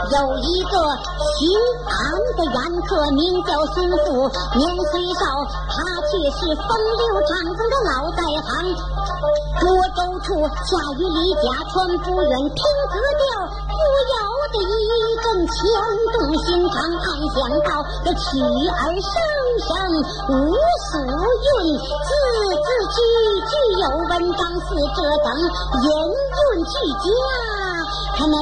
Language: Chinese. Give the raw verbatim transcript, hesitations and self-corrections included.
有一个姓安的砚客，名叫孙富，年虽少，他却是风流长风的老在行。涿州处下雨离家全不愿听歌调，不要的一阵牵动心肠，暗想到这曲儿声声无所韵，字字句句有文章似这等言韵俱佳。